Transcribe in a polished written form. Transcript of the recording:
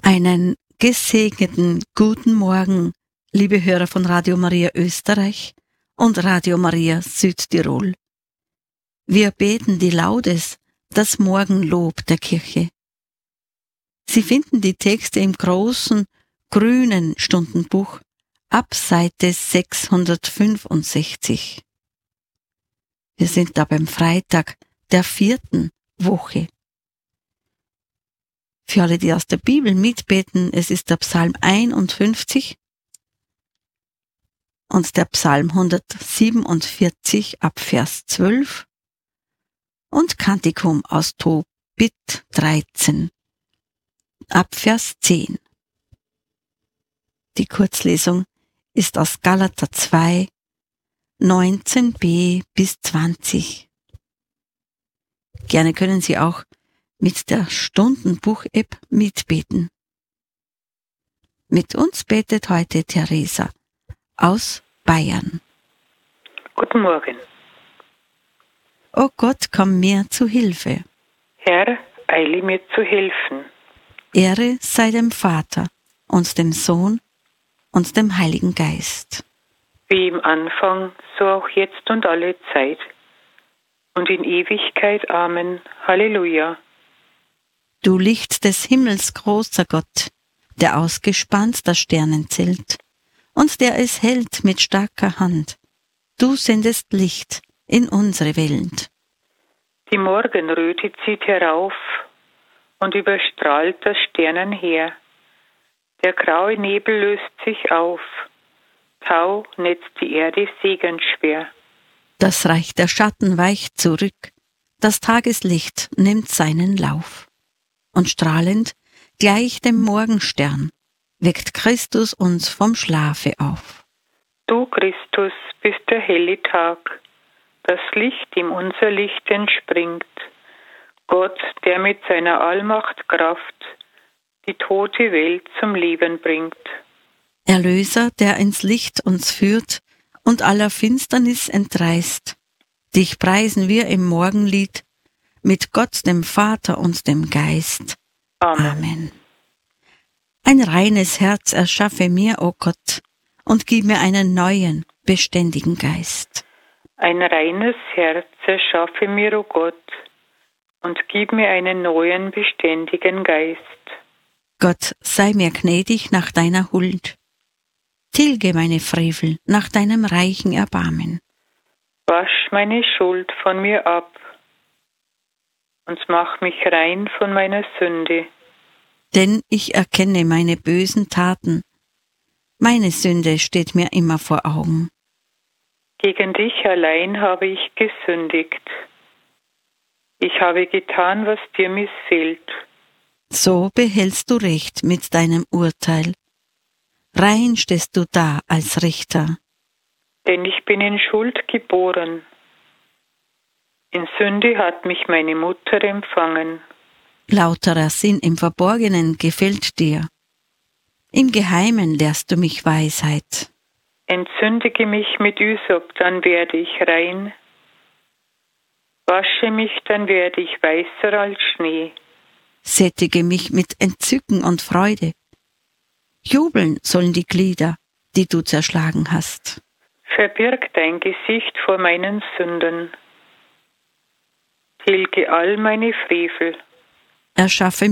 Einen gesegneten guten Morgen, liebe Hörer von Radio Maria Österreich und Radio Maria Südtirol. Wir beten die Laudes, das Morgenlob der Kirche. Sie finden die Texte im großen, grünen Stundenbuch ab Seite 665. Wir sind da beim Freitag der 4. Woche. Für alle, die aus der Bibel mitbeten, es ist der Psalm 51 und der Psalm 147 ab Vers 12 und Kantikum aus Tobit 13 ab Vers 10. Die Kurzlesung ist aus Galater 2, 19b bis 20. Gerne können Sie auch mit der Stundenbuch-App mitbeten. Mit uns betet heute Theresa aus Bayern. Guten Morgen. O Gott, komm mir zu Hilfe. Herr, eile mir zu helfen. Ehre sei dem Vater und dem Sohn und dem Heiligen Geist. Wie im Anfang, so auch jetzt und alle Zeit. Und in Ewigkeit. Amen. Halleluja. Du Licht des Himmels, großer Gott, der ausgespannt das Sternenzelt und der es hält mit starker Hand. Du sendest Licht in unsere Welt. Die Morgenröte zieht herauf und überstrahlt das Sternenheer. Der graue Nebel löst sich auf. Tau netzt die Erde segenschwer. Das Reich der Schatten weicht zurück. Das Tageslicht nimmt seinen Lauf. Und strahlend, gleich dem Morgenstern, weckt Christus uns vom Schlafe auf. Du, Christus, bist der helle Tag, das Licht, dem unser Licht entspringt. Gott, der mit seiner Allmacht Kraft die tote Welt zum Leben bringt. Erlöser, der ins Licht uns führt und aller Finsternis entreißt. Dich preisen wir im Morgenlied, mit Gott, dem Vater und dem Geist. Amen. Amen. Ein reines Herz erschaffe mir, o Gott, und gib mir einen neuen, beständigen Geist. Ein reines Herz erschaffe mir, o Gott, und gib mir einen neuen, beständigen Geist. Gott, sei mir gnädig nach deiner Huld. Tilge meine Frevel nach deinem reichen Erbarmen. Wasch meine Schuld von mir ab und mach mich rein von meiner Sünde. Denn ich erkenne meine bösen Taten. Meine Sünde steht mir immer vor Augen. Gegen dich allein habe ich gesündigt. Ich habe getan, was dir missfällt. So behältst du Recht mit deinem Urteil. Rein stehst du da als Richter. Denn ich bin in Schuld geboren. In Sünde hat mich meine Mutter empfangen. Lauterer Sinn im Verborgenen gefällt dir. Im Geheimen lehrst du mich Weisheit. Entzündige mich mit Ysop, dann werde ich rein. Wasche mich, dann werde ich weißer als Schnee. Sättige mich mit Entzücken und Freude. Jubeln sollen die Glieder, die du zerschlagen hast. Verbirg dein Gesicht vor meinen Sünden. Tilge all meine Frevel. Erschaffe